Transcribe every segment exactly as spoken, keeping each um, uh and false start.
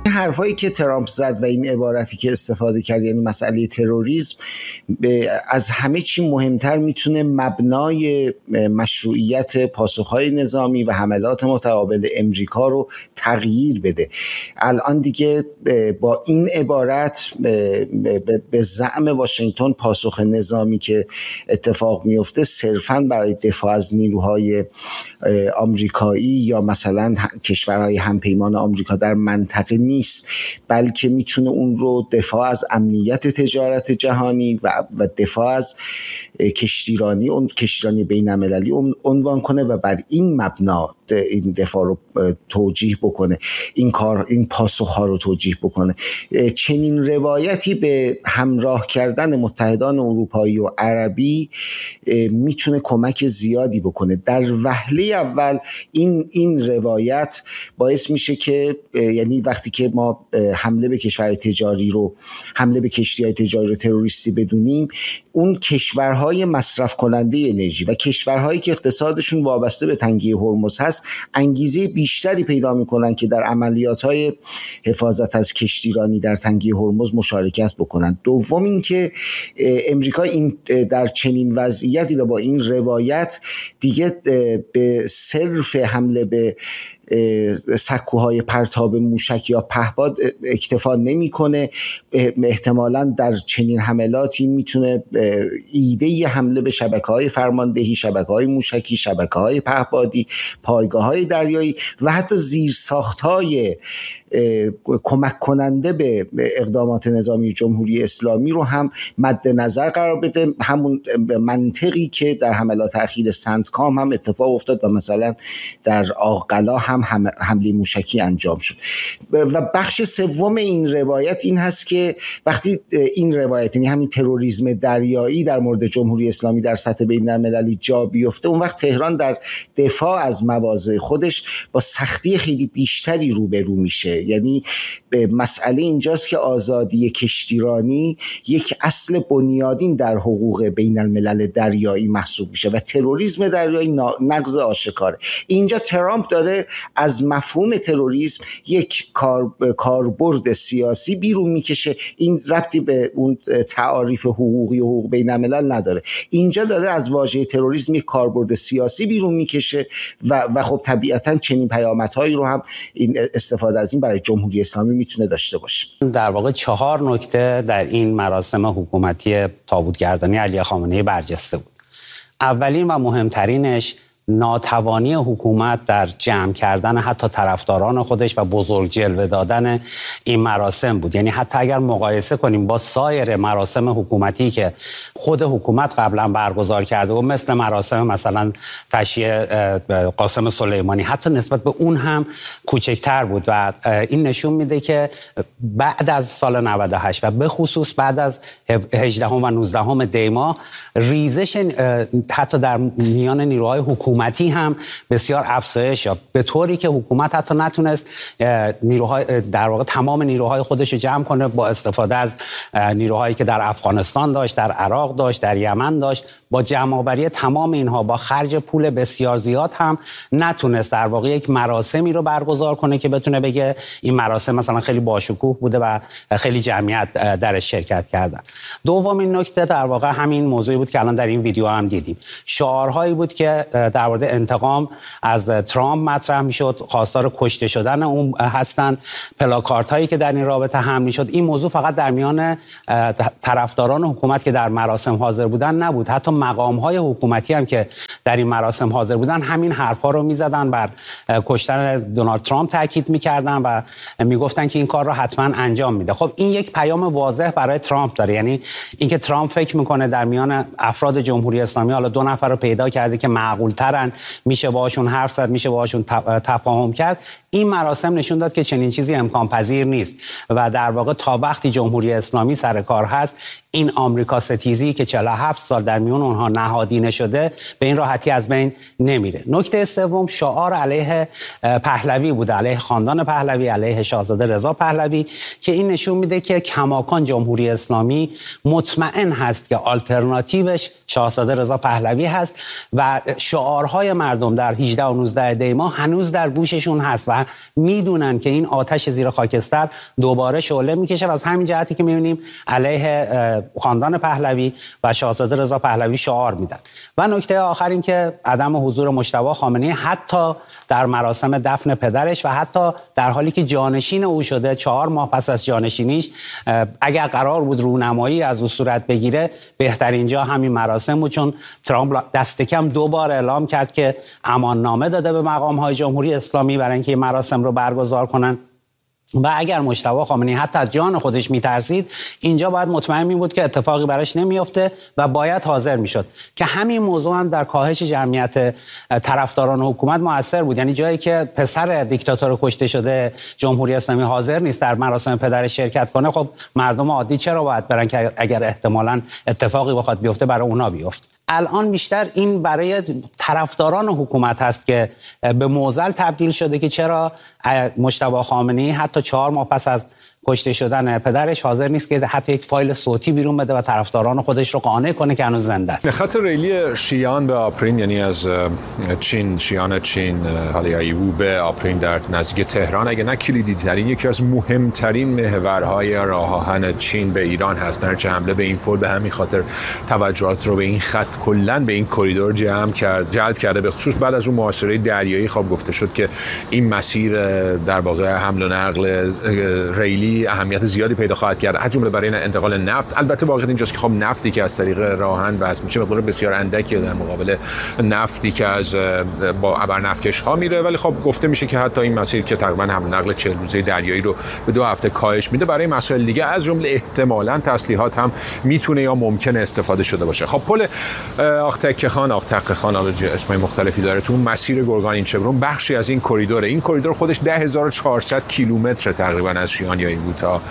حرفایی که ترامپ زد و این عبارتی که استفاده کرد، یعنی مسئله تروریسم، از همه چی مهمتر میتونه مبنای مشروعیت پاسخهای نظامی و حملات متقابل امریکا رو تغییر بده. الان دیگه با این عبارت به زعم واشنگتن پاسخ نظامی که اتفاق میفته صرفاً برای دفاع از نیروهای آمریکایی یا مثلا کشورهای همپیمان آمریکا در منطقه نیست، بلکه میتونه اون رو دفاع از امنیت تجارت جهانی و و دفاع از کشتیرانی اون کشتیرانی بین‌المللی عنوان کنه و بر این مبنا این دفاع رو توجیه بکنه، این کار این پاسخ‌ها رو توجیه بکنه. چنین روایتی به همراه کردن متحدان اروپایی و عربی میتونه کمک زیادی بکنه. در وهله اول این این روایت باعث میشه که یعنی وقتی که ما حمله به کشور تجاری رو حمله به کشتی‌های تجاری رو تروریستی بدونیم، اون کشورهای مصرف کننده انرژی و کشورهایی که اقتصادشون وابسته به تنگی هرمز هست انگیزه بیشتری پیدا میکنن که در عملیات‌های حفاظت از کشتیرانی در تنگی هرمز مشارکت بکنن. دوم اینکه امریکا این در چنین وضعیتی و با این روایت دیگه به صرف حمله به سکوهای پرتاب موشک یا پهپاد اکتفا نمیکنه. احتمالاً در چنین حملاتی میتونه ایده حمله به شبکه‌های فرماندهی، شبکه‌های موشکی، شبکه‌های پهپادی، پایگاه‌های دریایی و حتی زیرساخت‌های کمک کننده به اقدامات نظامی جمهوری اسلامی رو هم مد نظر قرار بده. همون منطقی که در حملات اخیر سنتکام هم اتفاق افتاد و مثلا در آقلا هم حمله موشکی انجام شد. و بخش سوم این روایت این هست که وقتی این روایت یعنی همین تروریسم دریایی در مورد جمهوری اسلامی در سطح بین‌المللی جا بیفته، اون وقت تهران در دفاع از مواضع خودش با سختی خیلی بیشتری روبرو میشه. یعنی مسئله اینجاست که آزادی کشتیرانی یک اصل بنیادین در حقوق بین الملل دریایی محسوب میشه و تروریسم دریایی نقض آشکاره. اینجا ترامپ داره از مفهوم تروریسم یک کار کاربرد سیاسی بیرون میکشه. این ربطی به اون تعاریف حقوقی و حقوق بین الملل نداره. اینجا داره از واژه تروریسم یک کاربرد سیاسی بیرون میکشه و و خب طبیعتاً چنین پیامدهایی رو هم این استفاده از این برای جمهوری اسلامی میتونه داشته باشه. در واقع چهار نکته در این مراسم حکومتی تابوتگردانی علی خامنه‌ای برجسته بود. اولین و مهمترینش ناتوانی حکومت در جمع کردن حتی طرفداران خودش و بزرگ جلوه دادن این مراسم بود. یعنی حتی اگر مقایسه کنیم با سایر مراسم حکومتی که خود حکومت قبلا برگزار کرده و مثل مراسم مثلا تشییع قاسم سلیمانی، حتی نسبت به اون هم کوچکتر بود و این نشون میده که بعد از سال نود و هشت و به خصوص بعد از هجدهم و نوزدهم دی ماه ریزش حتی در میان نیروهای حکومتی هم بسیار افزایش یافت، به طوری که حکومت حتی نتونست نیروهای در واقع تمام نیروهای خودش رو جمع کنه با استفاده از نیروهایی که در افغانستان داشت، در عراق داشت، در یمن داشت. با جمع‌آوری تمام اینها با خرج پول بسیار زیاد هم نتونست در واقع یک مراسمی رو برگزار کنه که بتونه بگه این مراسم مثلا خیلی باشکوه بوده و خیلی جمعیت درش شرکت کردن. دومین نکته در واقع همین موضوعی بود که الان در این ویدیو هم دیدیم. شعارهایی بود که در مورد انتقام از ترامپ مطرح میشد، خواستار کشته شدن اون هستند، پلاکارت هایی که در این رابطه حمل میشد. این موضوع فقط در میان طرفداران حکومت که در مراسم حاضر بودن نبود، حتی مقام های حکومتی هم که در این مراسم حاضر بودن همین حرفا رو میزدن، بر کشتن دونالد ترامپ تاکید میکردن و میگفتن که این کار رو حتما انجام میده. خب این یک پیام واضح برای ترامپ داره، یعنی اینکه ترامپ فکر میکنه در میان افراد جمهوری اسلامی حالا دو نفر رو پیدا کرده که معقول ترن، میشه باهاشون حرف زد، میشه باهاشون تفاهم کرد. این مراسم نشون داد که چنین چیزی امکان پذیر نیست و در واقع تا وقتی جمهوری اسلامی سر کار هست، این آمریکا ستیزی که چهل و هفت سال در میون اونها نهادینه شده به این راحتی از بین نمیره. نکته سوم شعار علیه پهلوی بود، علیه خاندان پهلوی، علیه شاهزاده رضا پهلوی، که این نشون میده که کماکان جمهوری اسلامی مطمئن هست که آلترناتیوش شاهزاده رضا پهلوی هست و شعارهای مردم در هجده و نوزده دی ماه هنوز در گوششون هست و و میدونن که این آتش زیر خاکستر دوباره شعله میکشه و از همین جهتی که میبینیم علیه خاندان پهلوی و شاهزاده رضا پهلوی شعار میدن. و نکته آخر این که عدم حضور مجتبی خامنه‌ای حتی در مراسم دفن پدرش و حتی در حالی که جانشین او شده چهار ماه پس از جانشینیش، اگر قرار بود رونمایی از او صورت بگیره بهترین جا همین مراسم بود، چون ترامپ دست کم دو بار اعلام کرد که اماننامه داده به مقام‌های جمهوری اسلامی برای اینکه این مراسم رو برگزار کنن و اگر مجتبی خامنه‌ای حتی از جان خودش میترسید اینجا باید مطمئن می بود که اتفاقی براش نمیفته و باید حاضر میشد که همین موضوع هم در کاهش جمعیت طرفداران حکومت موثر بود. یعنی جایی که پسر دیکتاتور کشته شده جمهوری اسلامی حاضر نیست در مراسم پدرش شرکت کنه، خب مردم عادی چرا باید برن که اگر احتمالاً اتفاقی بخواد بیفته برای اونا بیفته. الان بیشتر این برای طرفداران حکومت هست که به معضل تبدیل شده که چرا مجتبی خامنه‌ای حتی چهار ماه پس از کشته شدن پدرش حاضر نیست که حتی یک فایل صوتی بیرون بده و طرفداران خودش رو قانع کنه که هنوز زنده است. خط ریلی شیان به آپرین، یعنی از چین، شیان چین حالا ایو به آپرین در نزدیک تهران، اگه نه کلیدی ترین یکی از مهمترین محورهای راه آهن چین به ایران هست. در چه حمله به این پل به همین خاطر توجهات رو به این خط کلا به این کریدور جمع کرد جلب کرده، به خصوص بعد از اون محاصره دریایی. خب گفته شد که این مسیر در واقع حمل و نقل ریلی اهمیت زیادی پیدا خواهد کرد، از جمله برای انتقال نفت. البته واقعیت اینجاست که خب نفتی که از طریق راهن بس میشه مقدار بسیار اندکی در مقابل نفتی که از با ابرنفتکش ها میره، ولی خب گفته میشه که حتی این مسیر که تقریبا حمل و نقل چهل روزه دریایی رو به دو هفته کاهش میده، برای مسائل دیگه از جمله احتمالاً تسلیحات هم میتونه یا ممکنه استفاده شده باشه. خب پل آختک خان آختق خان اسمای مختلفی داره، تو مسیر گرگان این چبرون بخشی از این کریدوره. این کریدور خودش ده هزار و چهارصد کیلومتر تقریبا از شیان یا تا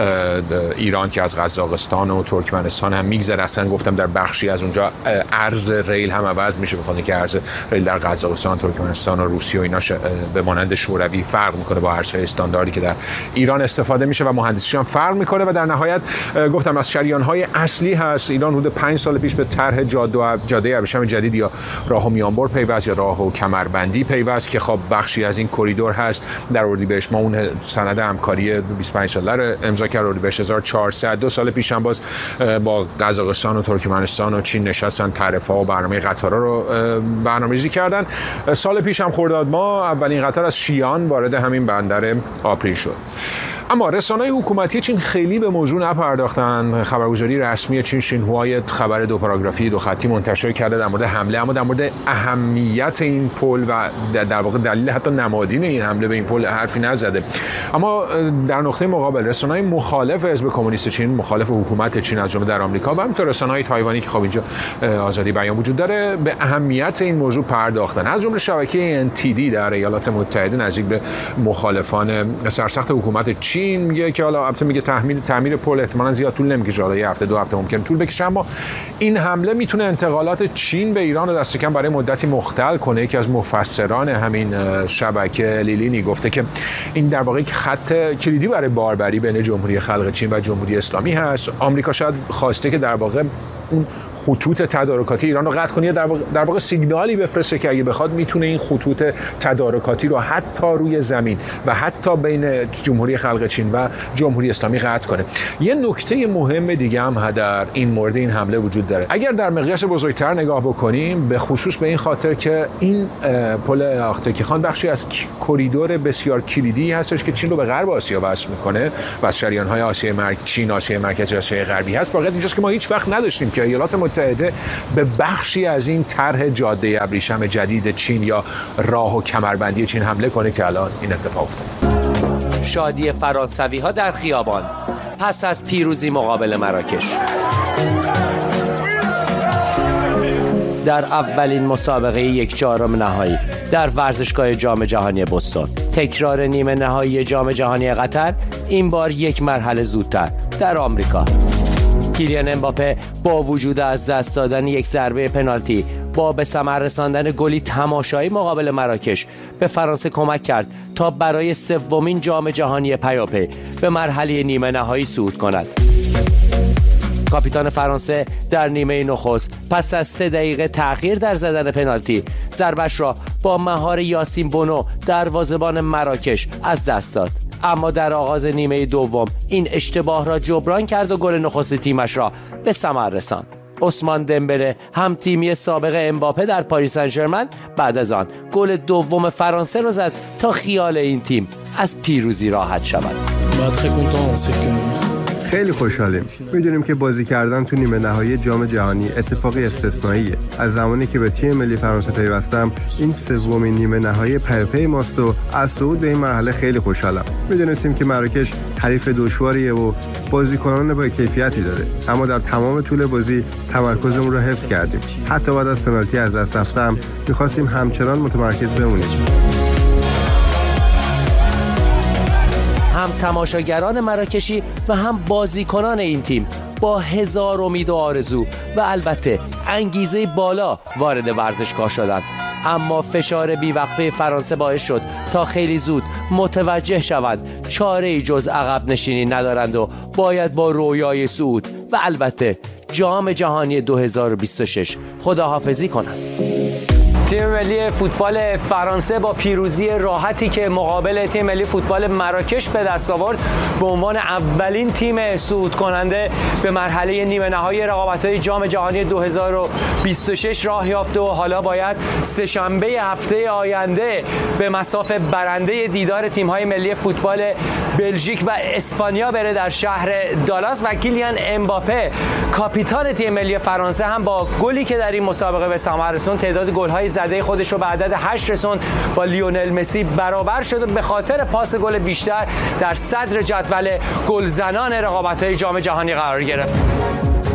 ایران که از قزاقستان و ترکمنستان هم میگذره. اصلا گفتم در بخشی از اونجا عرض ریل هم عوض میشه، بخاطر که عرض ریل در قزاقستان، ترکمنستان و روسیه و اینا به مانند شوروی فرق میکنه با عرضهای استانداردی که در ایران استفاده میشه و مهندسیش هم فرق میکنه. و در نهایت گفتم از شریان‌های اصلی هست. ایران حدود پنج سال پیش به طرح جاده جاده ابریشم جدید یا راه و میانبر پیوست یا راه و کمربندی پیوست که خب بخشی از این کریدور هست. در اردیبهشت ما اون سند همکاری بیست و پنج ساله رو امضا کرد، اردیبهشت هزار و چهارصد. دو سال پیش هم باز با قزاقستان و ترکمنستان و چین نشستن طرف‌ها و برنامه قطارا رو برنامه‌ریزی کردن. سال پیش هم خرداد ماه اولین قطار از شیان وارد همین بندر آپرین شد. اما رسانه‌های حکومتی چین خیلی به موضوع نپرداختن. خبرگزاری رسمی چین شینهوا خبر دو پاراگرافی دو خطی منتشر کرده در مورد حمله، اما در مورد اهمیت این پل و در واقع دلیل حتی نمادین این حمله به این پل حرفی نزده. اما در نقطه مقابل رسانه‌های مخالف حزب کمونیست چین، مخالف حکومت چین از جمله در آمریکا و همینطور رسانه‌های تایوانی که خب اینجا آزادی بیان وجود داره، به اهمیت این موضوع پرداختن. از جمله شبکه ان تی دی در ایالات متحده نزدیک به مخالفان سرسخت حکومت چین میگه که حالا البته میگه تعمیر تعمیر پل احتمالاً زیاد طول نمیکشه، حالا یه هفته دو هفته ممکن طول بکشه، اما این حمله میتونه انتقالات چین به ایران رو دست کم برای مدتی مختل کنه. یکی از مفسران همین شبکه لیلینی گفته که این در واقع خط کلیدی برای باربری بین جمهوری خلق چین و جمهوری اسلامی هست. آمریکا شاید خواسته که در واقع اون خطوط تدارکاتی ایران رو قطع کنه، در واقع در واقع سیگنالی بفرسته که اگه بخواد میتونه این خطوط تدارکاتی رو حتی روی زمین و حتی بین جمهوری خلق چین و جمهوری اسلامی قطع کنه. یه نکته مهم دیگه هم در این مورد این حمله وجود داره. اگر در مقیاس بزرگتر نگاه بکنیم، به خصوص به این خاطر که این پل آختک خان بخشی از کریدور بسیار کلیدی هستش که چین رو به غرب آسیا وصل میکنه و از شریان‌های آسیای مرکزی، چین آسیای مرکزی، آسیای غربی هست. واقعیت اینجاست که ما هیچ وقت نداشتیم که ایالات متحده به بخشی از این طرح جاده ابریشم جدید چین یا راه و کمربندی چین حمله کنه که الان این اتفاق افتاد. شادی فرانسوی ها در خیابان پس از پیروزی مقابل مراکش. در اولین مسابقه یک چهارم نهایی در ورزشگاه جام جهانی بوستون، تکرار نیمه نهایی جام جهانی قطر، این بار یک مرحله زودتر در آمریکا. کیلیان امباپه با وجود از دست دادن یک ضربه پنالتی با به ثمر رساندن گلی تماشایی مقابل مراکش به فرانسه کمک کرد تا برای سومین جام جهانی پیاپی به مرحله نیمه نهایی صعود کند. کاپیتان فرانسه در نیمه نخست پس از سه دقیقه تأخیر در زدن پنالتی ضربش را با مهار یاسین بونو دروازه‌بان مراکش از دست داد. اما در آغاز نیمه دوم این اشتباه را جبران کرد و گل نخست تیمش را به ثمر رساند. عثمان دمبله هم تیمی سابق امباپه در پاریس سن ژرمن بعد از آن گل دوم فرانسه را زد تا خیال این تیم از پیروزی راحت شود. خیلی خوشحالیم. میدونیم که بازی کردن تو نیمه نهایی جام جهانی اتفاقی استثنائیه. از زمانی که به تیم ملی فرانسه پیوستم این سومین نیمه نهایی پی‌پی ماست و از صعود به این مرحله خیلی خوشحالم. میدونستیم که مراکش حریف دشواریه و بازیکنان با کیفیتی داره، اما در تمام طول بازی تمرکزمون رو حفظ کردیم. حتی بعد از پنالتی از دست رفتم می‌خواستیم همچنان متمرکز بمونیم. هم تماشاگران مراکشی و هم بازیکنان این تیم با هزار امید و آرزو و البته انگیزه بالا وارد ورزشگاه شدند. اما فشار بیوقفه فرانسه باعث شد تا خیلی زود متوجه شوند چاره‌ای جز عقب نشینی ندارند و باید با رویای صعود و البته جام جهانی دو هزار و بیست و شش خداحافظی کنند. تیم ملی فوتبال فرانسه با پیروزی راحتی که مقابل تیم ملی فوتبال مراکش به دست آورد به عنوان اولین تیم صعود کننده به مرحله نیمه نهایی رقابت‌های جام جهانی دو هزار و بیست و شش راه یافته و حالا باید سه‌شنبه هفته آینده به مصاف برنده دیدار تیم‌های ملی فوتبال بلژیک و اسپانیا بره در شهر دالاس و کیلیان امباپه کاپیتان تیم ملی فرانسه هم با گلی که در این مسابقه به ثمر رسوند تعداد گل‌های زده خودش رو به عدد هشت رسوند با لیونل مسی برابر شد و به خاطر پاس گل بیشتر در صدر جدول گلزنان رقابت‌های جام جهانی قرار گرفت.